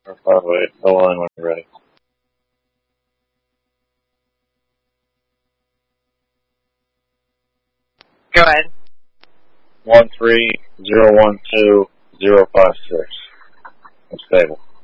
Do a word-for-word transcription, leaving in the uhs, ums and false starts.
Or five oh eight. The line when you're ready. Go ahead. One three zero one two zero five six. I'm stable.